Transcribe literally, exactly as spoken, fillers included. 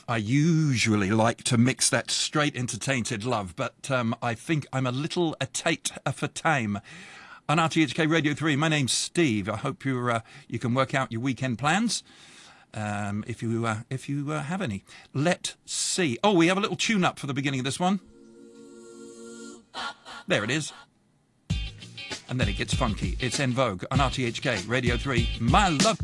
I usually like to mix that straight into Tainted Love, but um, I think I'm a little a tate for time. On R T H K Radio three, my name's Steve. I hope you're, uh, you can work out your weekend plans, um, if you, uh, if you uh, have any. Let's see. Oh, we have a little tune-up for the beginning of this one. There it is. And then it gets funky. It's En Vogue on R T H K Radio three. My love.